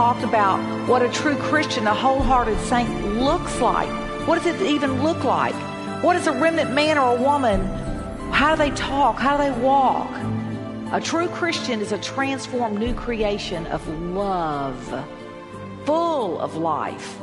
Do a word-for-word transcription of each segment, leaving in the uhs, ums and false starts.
talked about what a true Christian, a wholehearted saint looks like. What does it even look like? What is a remnant man or a woman? How do they talk? How do they walk? A true Christian is a transformed new creation of love, full of life.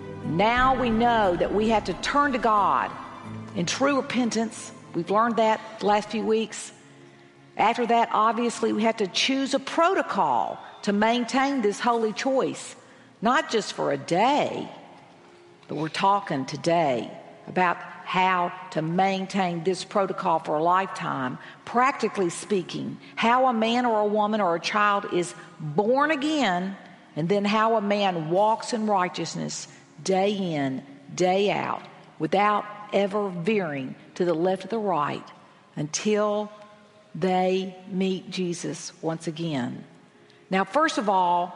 Now we know that we have to turn to God in true repentance. We've learned that the last few weeks. After that, obviously, we have to choose a protocol to maintain this holy choice, not just for a day, but we're talking today about how to maintain this protocol for a lifetime. Practically speaking, how a man or a woman or a child is born again, and then how a man walks in righteousness day in, day out, without ever veering to the left or the right until they meet Jesus once again. Now, first of all,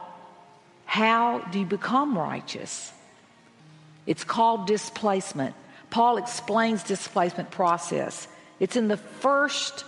how do you become righteous? It's called displacement. Paul explains displacement process. It's in the first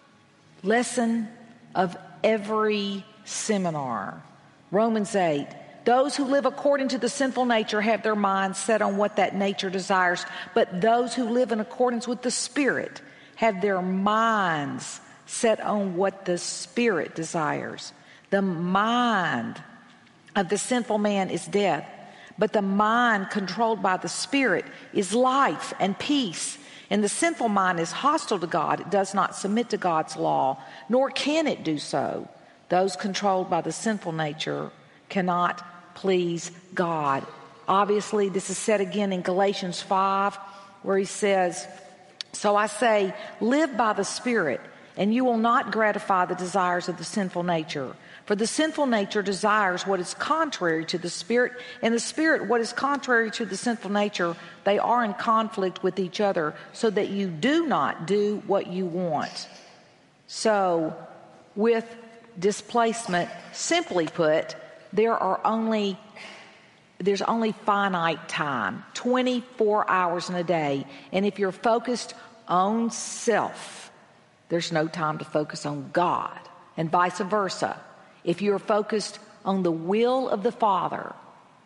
lesson of every seminar. Romans eight. Those who live according to the sinful nature have their minds set on what that nature desires, but those who live in accordance with the Spirit have their minds set on what the Spirit desires. The mind of the sinful man is death, but the mind controlled by the Spirit is life and peace. And the sinful mind is hostile to God. It does not submit to God's law, nor can it do so. Those controlled by the sinful nature cannot please God. Obviously, this is said again in Galatians five, where he says, "So I say, live by the Spirit, and you will not gratify the desires of the sinful nature. For the sinful nature desires what is contrary to the Spirit, and the Spirit what is contrary to the sinful nature. They are in conflict with each other, so that you do not do what you want." So, with displacement, simply put, there are only there's only finite time, twenty-four hours in a day. And if you're focused on self, there's no time to focus on God, and vice versa. If you're focused on the will of the Father,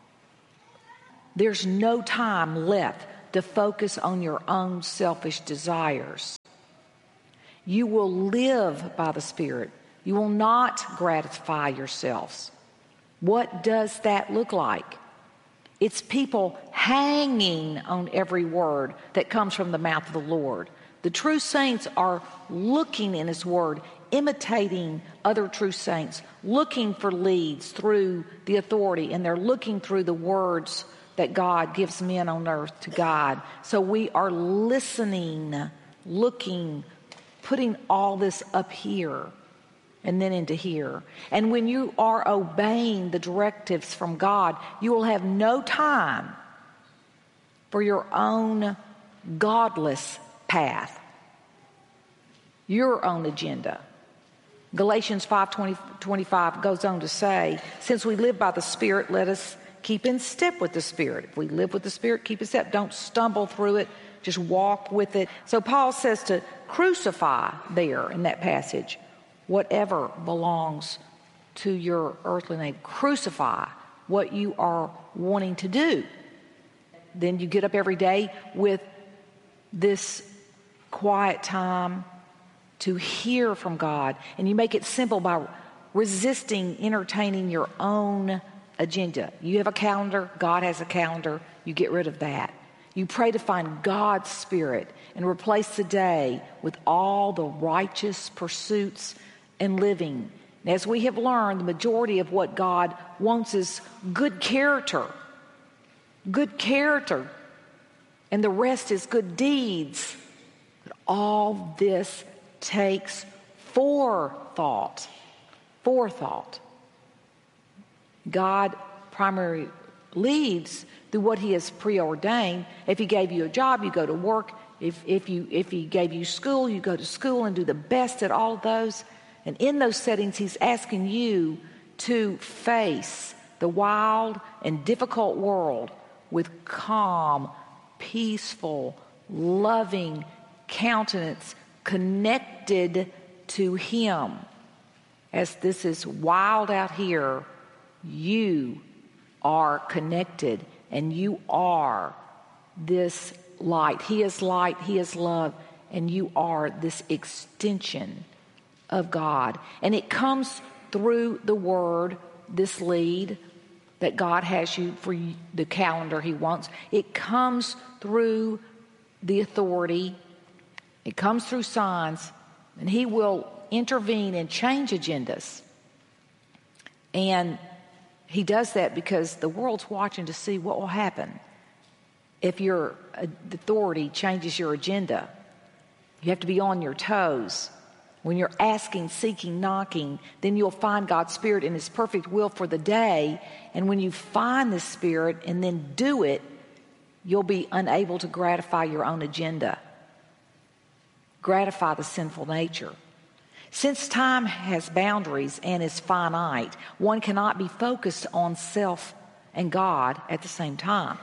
there's no time left to focus on your own selfish desires. You will live by the Spirit. You will not gratify yourselves. What does that look like? It's people hanging on every word that comes from the mouth of the Lord. The true saints are looking in His Word, imitating other true saints, looking for leads through the authority, and they're looking through the words that God gives men on earth to God. So we are listening, looking, putting all this up here and then into here. And when you are obeying the directives from God, you will have no time for your own godless path, your own agenda. Galatians five twenty-five goes on to say, since we live by the Spirit, let us keep in step with the Spirit. If we live with the Spirit, keep in step. Don't stumble through it. Just walk with it. So Paul says to crucify there in that passage whatever belongs to your earthly name. Crucify what you are wanting to do. Then you get up every day with this quiet time to hear from God, and you make it simple by resisting entertaining your own agenda. You have a calendar, God has a calendar, you get rid of that. You pray to find God's Spirit and replace the day with all the righteous pursuits and living. And as we have learned, the majority of what God wants is good character. Good character. And the rest is good deeds. But all this takes forethought. Forethought. God primarily leads through what He has preordained. If He gave you a job, you go to work. If, if, you, if He gave you school, you go to school and do the best at all of those. And in those settings, He's asking you to face the wild and difficult world with calm, peaceful, loving countenance, connected to Him. As this is wild out here, You are connected, and you are this light. He is light, He is love, and you are this extension of God. And it comes through the Word, this lead that God has you for the calendar He wants. It comes through the authority. It comes through signs, and He will intervene and change agendas. And He does that because the world's watching to see what will happen if your authority changes your agenda. You have to be on your toes. When you're asking, seeking, knocking, then you'll find God's Spirit in His perfect will for the day. And when you find the Spirit and then do it, you'll be unable to gratify your own agenda, gratify the sinful nature. Since time has boundaries and is finite, one cannot be focused on self and God at the same time.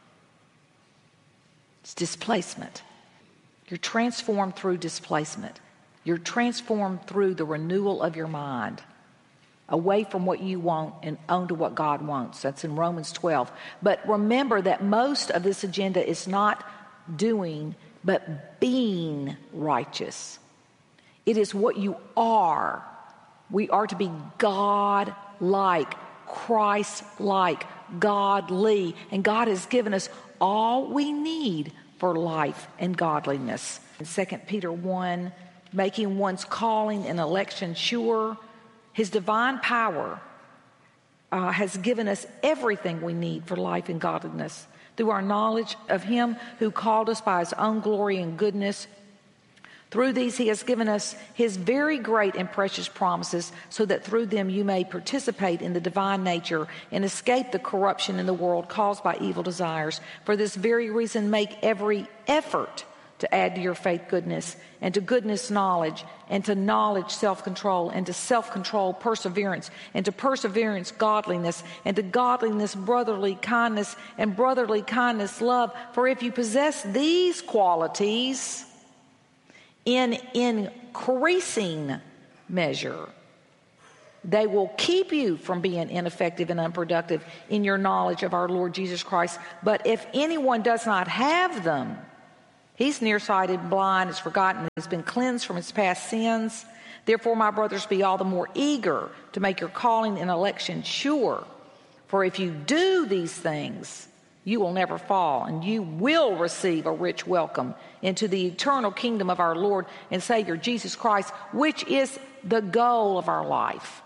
It's displacement. You're transformed through displacement. You're transformed through the renewal of your mind, away from what you want and onto what God wants. That's in Romans twelve. But remember that most of this agenda is not doing, but being righteous. It is what you are. We are to be God-like, Christ-like, godly. And God has given us all we need for life and godliness. In Second Peter one, making one's calling and election sure, His divine power uh, has given us everything we need for life and godliness through our knowledge of Him who called us by His own glory and goodness. Through these He has given us His very great and precious promises, so that through them you may participate in the divine nature and escape the corruption in the world caused by evil desires. For this very reason, make every effort to add to your faith goodness, and to goodness knowledge, and to knowledge self-control, and to self-control perseverance, and to perseverance godliness, and to godliness brotherly kindness, and brotherly kindness love. For if you possess these qualities in increasing measure, they will keep you from being ineffective and unproductive in your knowledge of our Lord Jesus Christ. But if anyone does not have them, he's nearsighted, blind, has forgotten, has been cleansed from his past sins. Therefore, my brothers, be all the more eager to make your calling and election sure. For if you do these things, you will never fall, and you will receive a rich welcome into the eternal kingdom of our Lord and Savior Jesus Christ, which is the goal of our life.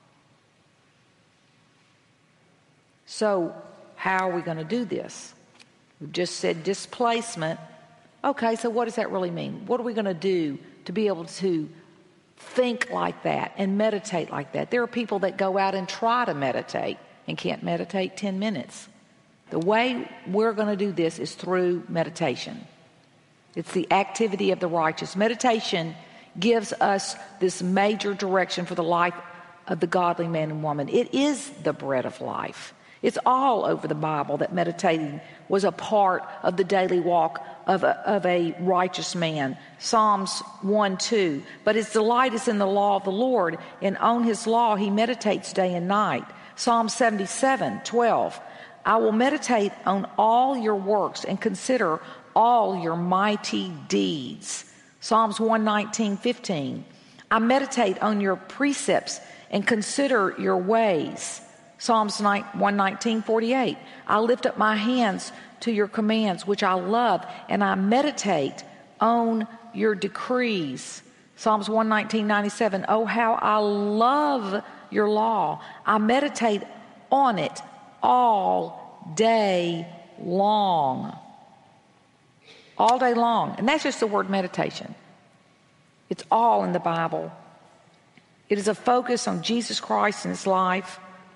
So, how are we going to do this? We've just said displacement. Okay, so what does that really mean? What are we going to do to be able to think like that and meditate like that? There are people that go out and try to meditate and can't meditate ten minutes. The way we're going to do this is through meditation. It's the activity of the righteous. Meditation gives us this major direction for the life of the godly man and woman. It is the bread of life. It's all over the Bible that meditating was a part of the daily walk of a, of a righteous man. Psalms one two. But his delight is in the law of the Lord, and on His law he meditates day and night. Psalm seventy-seven twelve. I will meditate on all your works and consider all your mighty deeds. Psalms one nineteen fifteen. I meditate on your precepts and consider your ways. Psalms one nineteen forty-eight. I lift up my hands to your commands, which I love, and I meditate on your decrees. Psalms one nineteen ninety-seven. Oh, how I love your law. I meditate on it all day long. All day long. And that's just the word meditation. It's all in the Bible. It is a focus on Jesus Christ and His life,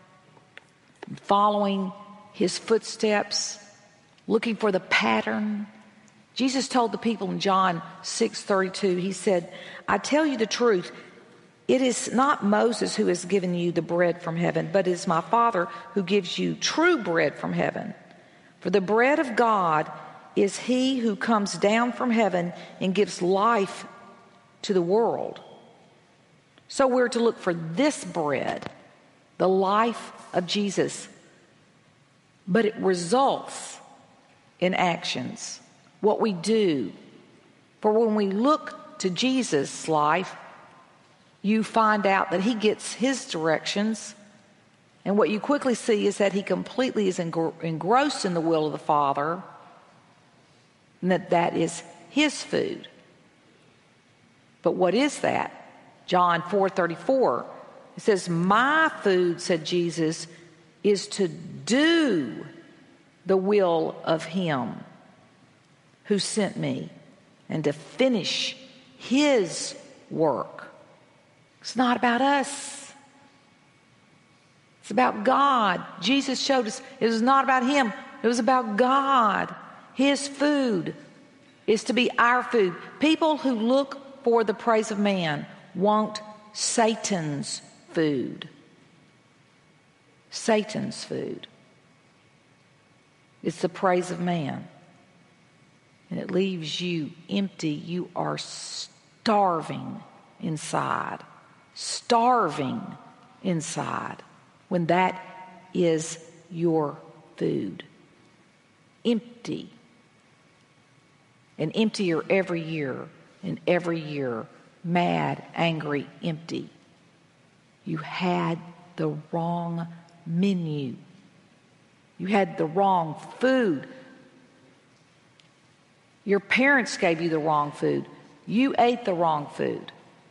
following His footsteps, looking for the pattern. Jesus told the people in John six thirty-two, He said, I tell you the truth, it is not Moses who has given you the bread from heaven, but it is my Father who gives you true bread from heaven. For the bread of God is He who comes down from heaven and gives life to the world. So we're to look for this bread the life of Jesus. But it results in actions, what we do. For when we look to Jesus' life, you find out that he gets his directions, and what you quickly see is that he completely is engrossed in the will of the Father, and that that is his food. But what is that? John four thirty-four, it says, "My food," said Jesus, "is to do the will of him who sent me and to finish his work." It's not about us. It's about God. Jesus showed us it was not about him. It was about God. His food is to be our food. People who look for the praise of man want Satan's food. Satan's food. It's the praise of man. And it leaves you empty. You are starving inside. Starving inside. When that is your food. Empty. And emptier every year. And every year. Mad, angry, empty. You had the wrong menu. You had the wrong food. Your parents gave you the wrong food. You ate the wrong food.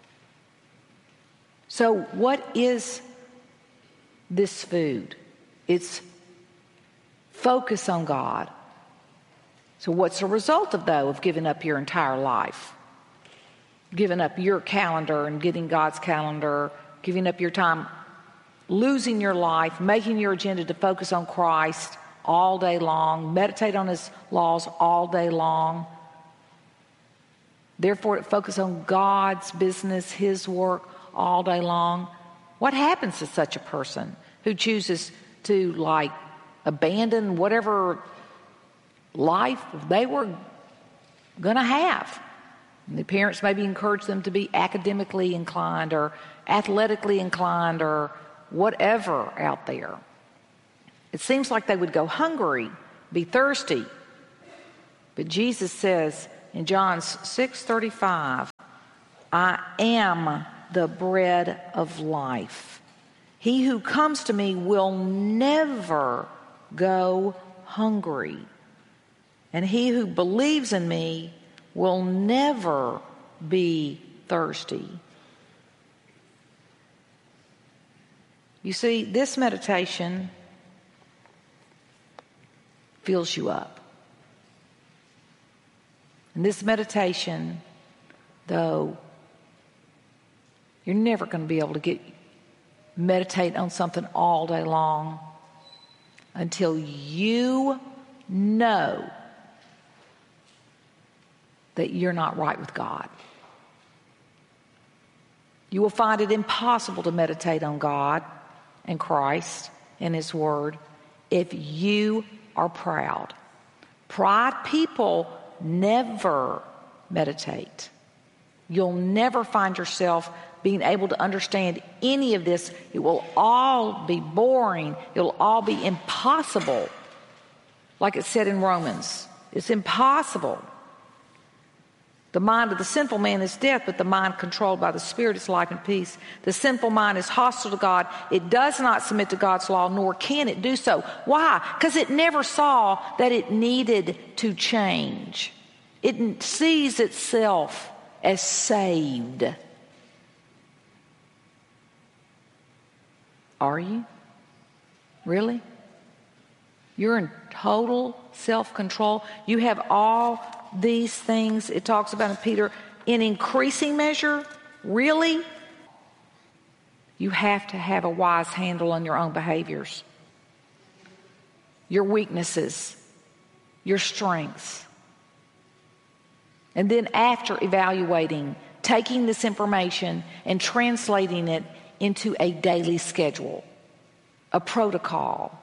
So what is this food? It's focus on God. So what's the result of, though, of giving up your entire life? Giving up your calendar and getting God's calendar, giving up your time, losing your life, making your agenda to focus on Christ all day long, meditate on his laws all day long. Therefore, focus on God's business, his work all day long. What happens to such a person who chooses to, like, abandon whatever life they were going to have? And the parents maybe encourage them to be academically inclined or athletically inclined or whatever out there. It seems like they would go hungry, be thirsty. But Jesus says in John six thirty-five, "I am the bread of life. He who comes to me will never go hungry. And he who believes in me will never be thirsty." You see, this meditation fills you up. And this meditation, though, you're never going to be able to get meditate on something all day long until you know that you're not right with God. You will find it impossible to meditate on God and Christ and his word if you are proud. Pride people never meditate. You'll never find yourself being able to understand any of this. It will all be boring. It'll all be impossible. Like it said in Romans, it's impossible. The mind of the sinful man is death, but the mind controlled by the Spirit is life and peace. The sinful mind is hostile to God. It does not submit to God's law, nor can it do so. Why? Because it never saw that it needed to change. It sees itself as saved. Are you? Really? You're in total self-control. You have all these things it talks about in Peter in increasing measure. Really? You have to have a wise handle on your own behaviors, your weaknesses, your strengths. And then after evaluating, taking this information and translating it into a daily schedule, a protocol.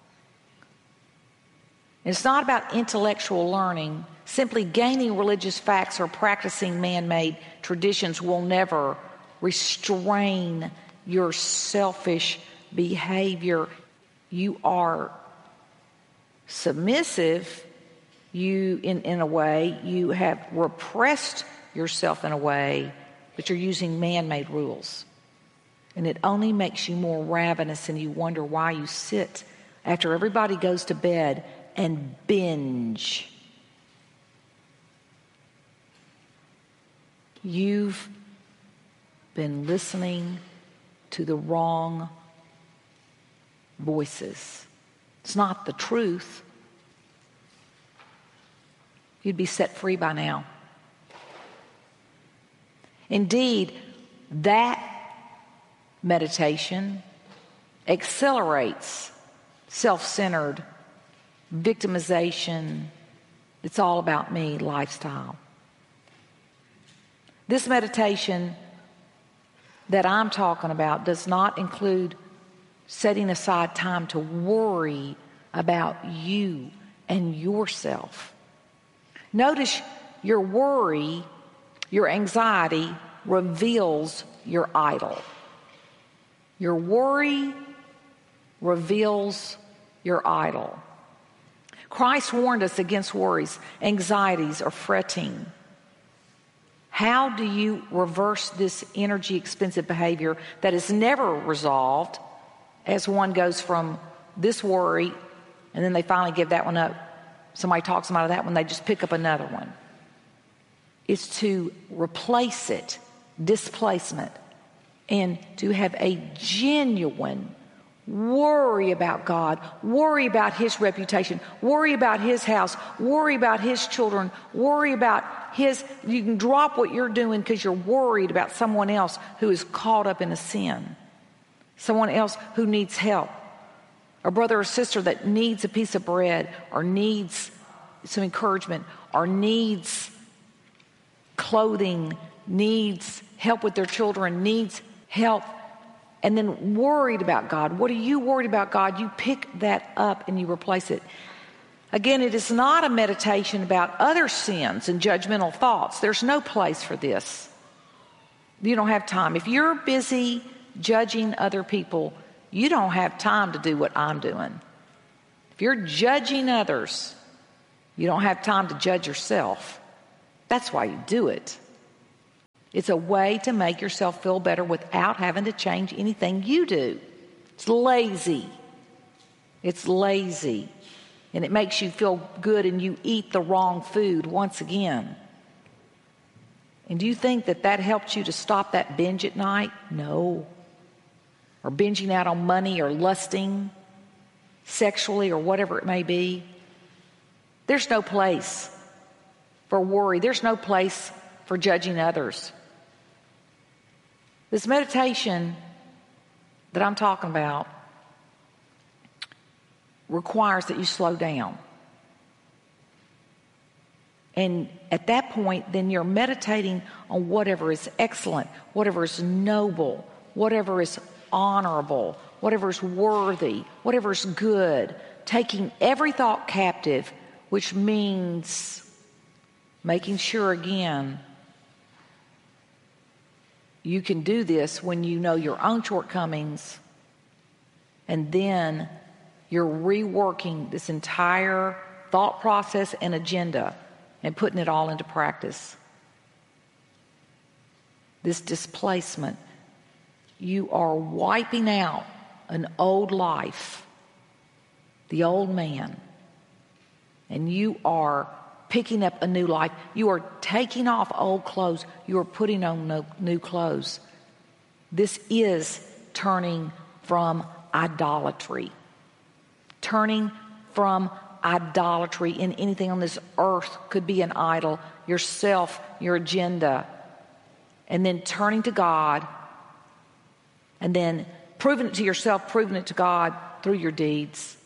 It's not about intellectual learning. Simply gaining religious facts or practicing man-made traditions will never restrain your selfish behavior. You are submissive. You, in, in a way, you have repressed yourself in a way, but you're using man-made rules. And it only makes you more ravenous, and you wonder why you sit after everybody goes to bed and binge. You've been listening to the wrong voices. It's not the truth. You'd be set free by now. Indeed, that meditation accelerates self-centered victimization. It's all about me lifestyle. This meditation that I'm talking about does not include setting aside time to worry about you and yourself. Notice your worry, your anxiety reveals your idol. Your worry reveals your idol. Christ warned us against worries, anxieties, or fretting. How do you reverse this energy expensive behavior that is never resolved as one goes from this worry and then they finally give that one up? Somebody talks them out of that one, they just pick up another one. It's to replace it, displacement, and to have a genuine worry about God, worry about His reputation, worry about His house, worry about His children, worry about His... You can drop what you're doing because you're worried about someone else who is caught up in a sin, someone else who needs help, a brother or sister that needs a piece of bread or needs some encouragement or needs clothing, needs help with their children, needs help, and then worried about God. What are you worried about, God? You pick that up and you replace it. Again, it is not a meditation about other sins and judgmental thoughts. There's no place for this. You don't have time. If you're busy judging other people, you don't have time to do what I'm doing. If you're judging others, you don't have time to judge yourself. That's why you do it. It's a way to make yourself feel better without having to change anything you do. It's lazy. It's lazy. And it makes you feel good and you eat the wrong food once again. And do you think that that helps you to stop that binge at night? No. Or binging out on money or lusting sexually or whatever it may be. There's no place for worry. There's no place for judging others. This meditation that I'm talking about requires that you slow down. And at that point, then you're meditating on whatever is excellent, whatever is noble, whatever is honorable, whatever is worthy, whatever is good, taking every thought captive, which means making sure, again, you can do this when you know your own shortcomings, and then you're reworking this entire thought process and agenda and putting it all into practice. This displacement, you are wiping out an old life, the old man, and you are picking up a new life. You are taking off old clothes. You are putting on no, new clothes. This is turning from idolatry. Turning from idolatry in anything on this earth could be an idol. Yourself, your agenda. And then turning to God. And then proving it to yourself, proving it to God through your deeds.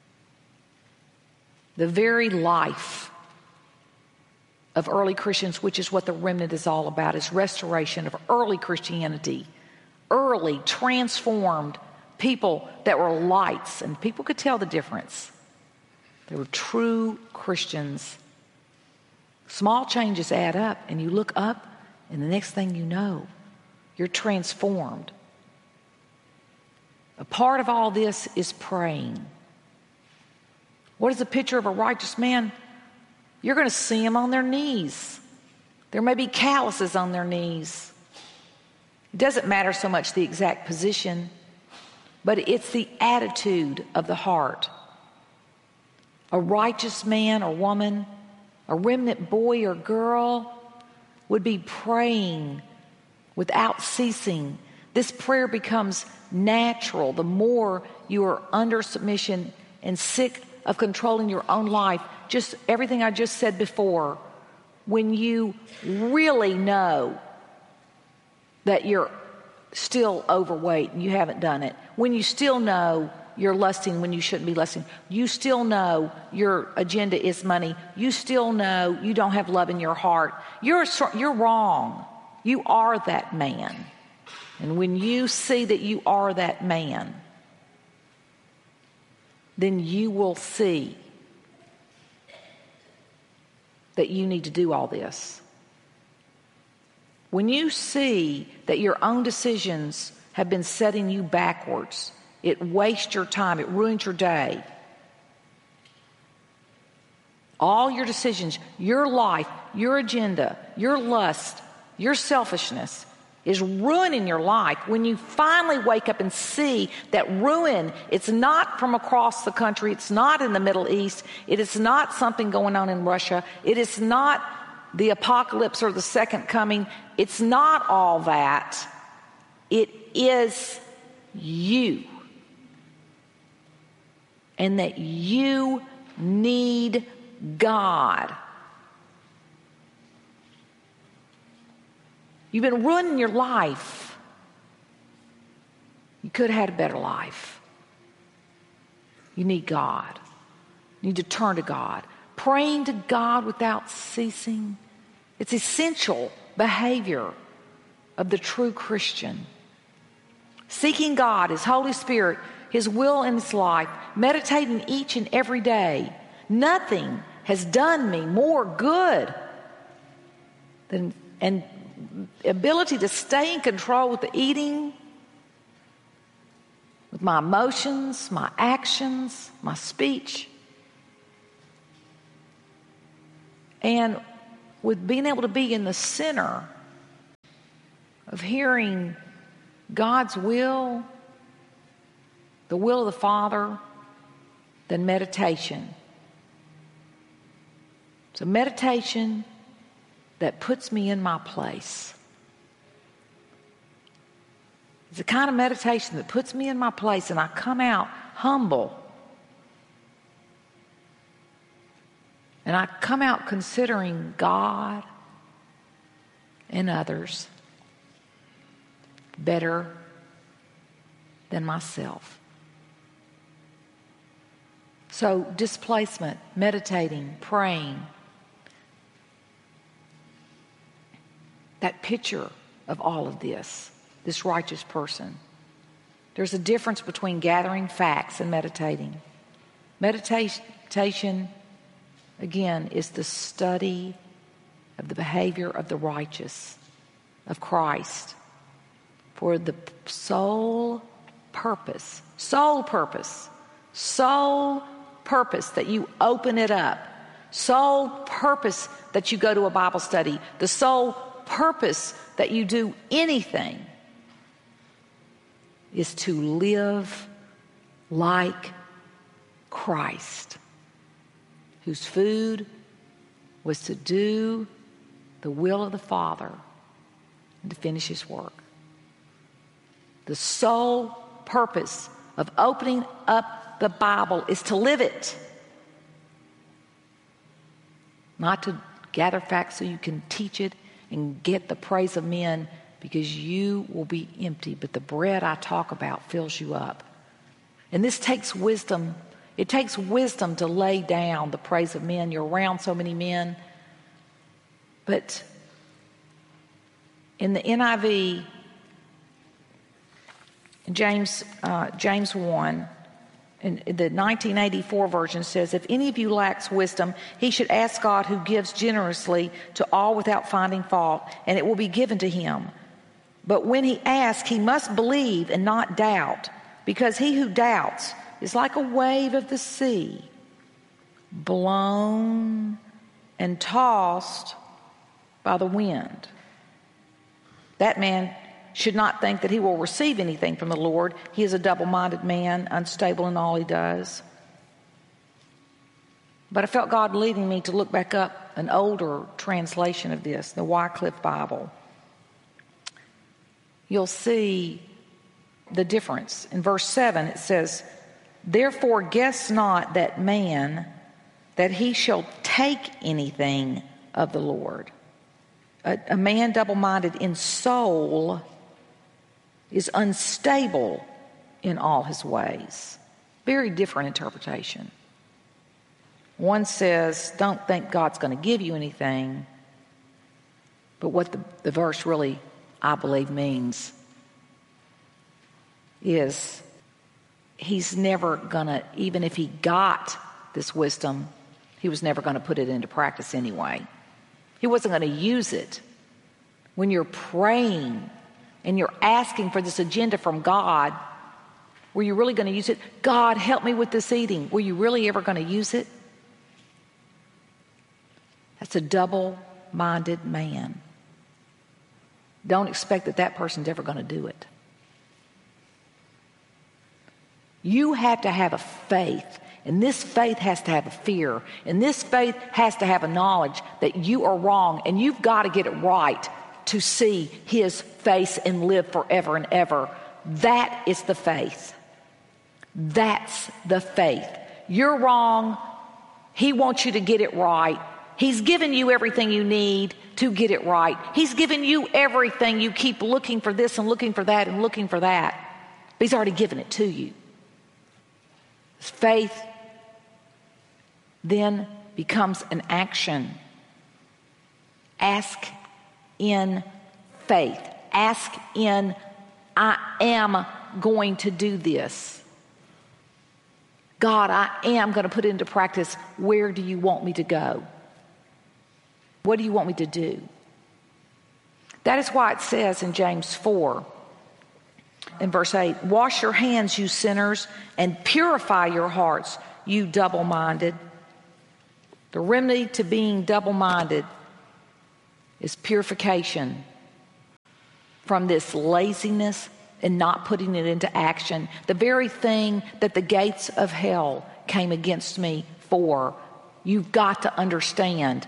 The very life of early Christians, which is what the remnant is all about, is restoration of early Christianity. Early, transformed people that were lights, and people could tell the difference. They were true Christians. Small changes add up, and you look up, and the next thing you know, you're transformed. A part of all this is praying. What is the picture of a righteous man? You're going to see them on their knees. There may be calluses on their knees. It doesn't matter so much the exact position, but it's the attitude of the heart. A righteous man or woman, a remnant boy or girl, would be praying without ceasing. This prayer becomes natural the more you are under submission and sick of controlling your own life. Just everything I just said before. When you really know that you're still overweight and you haven't done it. When you still know you're lusting when you shouldn't be lusting. You still know your agenda is money. You still know you don't have love in your heart. You're, you're wrong. You are that man. And when you see that you are that man, then you will see that you need to do all this. When you see that your own decisions have been setting you backwards, it wastes your time, it ruins your day. All your decisions, your life, your agenda, your lust, your selfishness is ruining your life. When you finally wake up and see that ruin, it's not from across the country, it's not in the Middle East, it is not something going on in Russia, it is not the apocalypse or the second coming, it's not all that. It is you. And that you need God. You've been ruining your life. You could have had a better life. You need God. You need to turn to God. Praying to God without ceasing. It's essential behavior of the true Christian. Seeking God, His Holy Spirit, His will in His life, meditating each and every day. Nothing has done me more good than and ability to stay in control with the eating, with my emotions, my actions, my speech, and with being able to be in the center of hearing God's will, the will of the Father, than meditation. It's a meditation that puts me in my place. It's the kind of meditation that puts me in my place and I come out humble. And I come out considering God and others better than myself. So displacement, meditating, praying, that picture of all of this, this righteous person. There's a difference between gathering facts and meditating. Meditation, again, is the study of the behavior of the righteous, of Christ, for the sole purpose, sole purpose, sole purpose that you open it up, sole purpose that you go to a Bible study, the sole purpose that you do anything is to live like Christ, whose food was to do the will of the Father and to finish His work. The sole purpose of opening up the Bible is to live it, not to gather facts so you can teach it and get the praise of men, because you will be empty, but the bread I talk about fills you up. And this takes wisdom. It takes wisdom to lay down the praise of men. You're around so many men. But in the N I V, James, uh, James one, in the nineteen eighty-four version says, if any of you lacks wisdom, he should ask God, who gives generously to all without finding fault, and it will be given to him. But when he asks, he must believe and not doubt, because he who doubts is like a wave of the sea, blown and tossed by the wind. That man should not think that he will receive anything from the Lord. He is a double-minded man, unstable in all he does. But I felt God leading me to look back up an older translation of this, the Wycliffe Bible. You'll see the difference. In verse seven, it says, "Therefore guess not that man, that he shall take anything of the Lord. A, a man double-minded in soul is unstable in all his ways." Very different interpretation. One says, don't think God's going to give you anything. But what the, the verse really, I believe, means is he's never going to, even if he got this wisdom, he was never going to put it into practice anyway. He wasn't going to use it. When you're praying and you're asking for this agenda from God, were you really going to use it? God, help me with this eating. Were you really ever going to use it? That's a double-minded man. Don't expect that that person's ever going to do it. You have to have a faith, and this faith has to have a fear, and this faith has to have a knowledge that you are wrong, and you've got to get it right to see his face and live forever and ever. That is the faith. That's the faith. You're wrong. He wants you to get it right. He's given you everything you need to get it right. He's given you everything. You keep looking for this and looking for that and looking for that. But he's already given it to you. Faith then becomes an action. Ask in faith. Ask in, I am going to do this. God, I am going to put it into practice. Where do you want me to go? What do you want me to do? That is why it says in James four, in verse eight, wash your hands, you sinners, and purify your hearts, you double-minded. The remedy to being double-minded is purification from this laziness and not putting it into action. The very thing that the gates of hell came against me for, you've got to understand,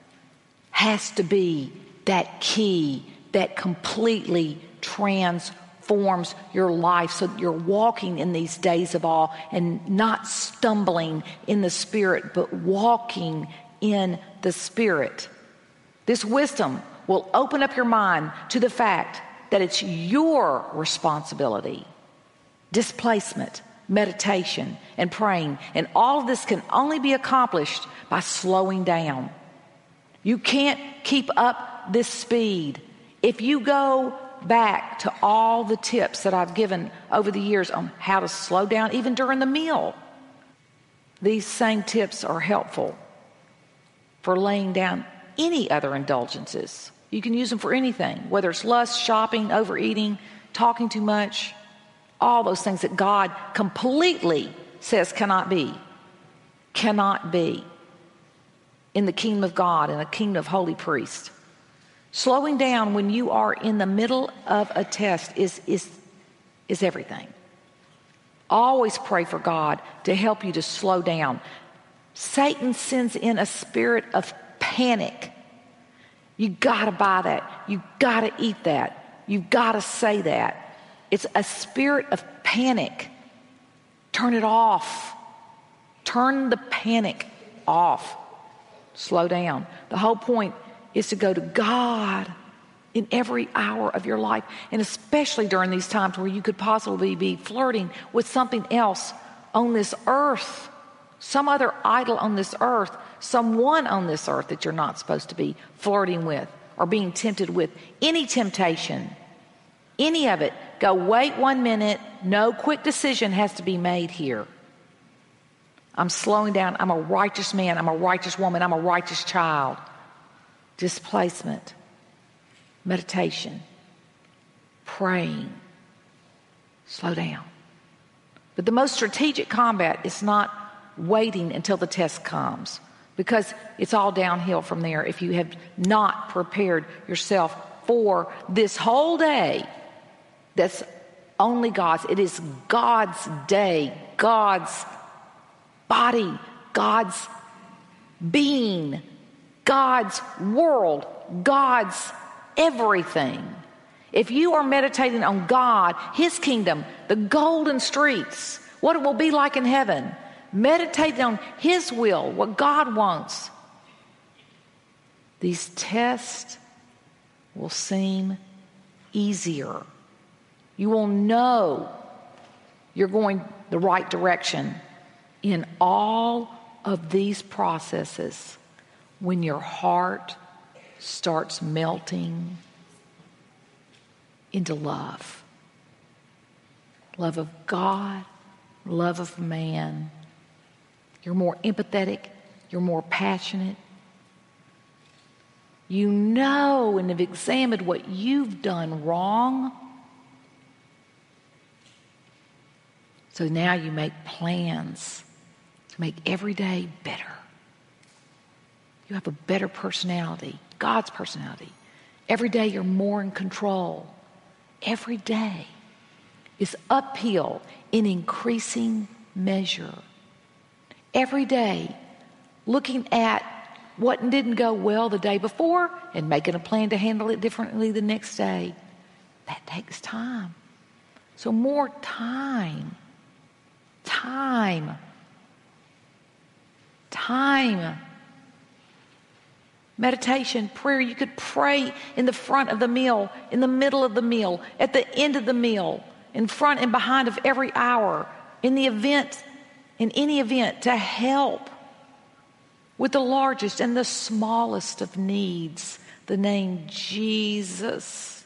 has to be that key that completely transforms your life so that you're walking in these days of awe and not stumbling in the Spirit, but walking in the Spirit. This wisdom will open up your mind to the fact that it's your responsibility. Displacement, meditation, and praying. And all of this can only be accomplished by slowing down. You can't keep up this speed. If you go back to all the tips that I've given over the years on how to slow down, even during the meal, these same tips are helpful for laying down any other indulgences. You can use them for anything, whether it's lust, shopping, overeating, talking too much, all those things that God completely says cannot be, cannot be in the kingdom of God, in the kingdom of holy priests. Slowing down when you are in the middle of a test is, is, is everything. Always pray for God to help you to slow down. Satan sends in a spirit of panic. You gotta buy that. You gotta eat that. You gotta say that. It's a spirit of panic. Turn it off. Turn the panic off. Slow down. The whole point is to go to God in every hour of your life, and especially during these times where you could possibly be flirting with something else on this earth, some other idol on this earth, someone on this earth that you're not supposed to be flirting with or being tempted with. Any temptation, any of it, go, wait one minute. No quick decision has to be made here. I'm slowing down. I'm a righteous man. I'm a righteous woman. I'm a righteous child. Displacement, meditation, praying. Slow down. But the most strategic combat is not waiting until the test comes, because it's all downhill from there if you have not prepared yourself for this whole day. That's only God's. It is God's day, God's body, God's being, God's world, God's everything. If you are meditating on God, His kingdom, the golden streets, what it will be like in heaven, meditating on His will, what God wants, these tests will seem easier. You will know you're going the right direction in all of these processes when your heart starts melting into love. Love of God, love of man. You're more empathetic, you're more passionate. You know and have examined what you've done wrong. So now you make plans to make every day better. You have a better personality, God's personality. Every day you're more in control. Every day is uphill in increasing measure. Every day looking at what didn't go well the day before and making a plan to handle it differently the next day. That takes time. So more time. Time. Time. Meditation, prayer, you could pray in the front of the meal, in the middle of the meal, at the end of the meal, in front and behind of every hour, in the event, in any event, to help with the largest and the smallest of needs. The name Jesus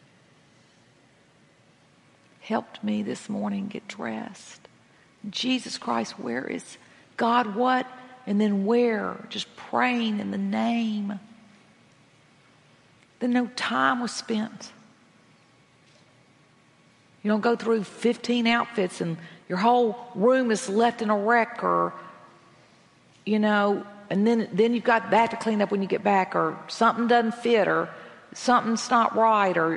helped me this morning get dressed. Jesus Christ, where is God? What? And then where? Just praying in the name. Then no time was spent. You don't go through fifteen outfits and your whole room is left in a wreck, or, you know, and then, then you've got that to clean up when you get back, or something doesn't fit, or something's not right, or